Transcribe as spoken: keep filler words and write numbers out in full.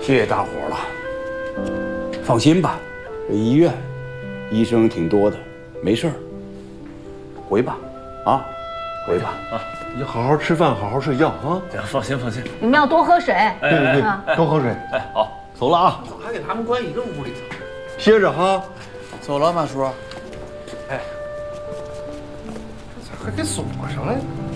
谢谢大伙了。放心吧，这医院医生挺多的，没事儿。回吧，啊，回吧啊！ 你好好吃饭，好好睡觉啊！ 行，放心放心。 你们要多喝水。 对对对，多喝水。 哎，好， 走了啊！ 还给他们关一个屋里头。 歇着哈。 走了，马叔。哎，这咋还给锁上了？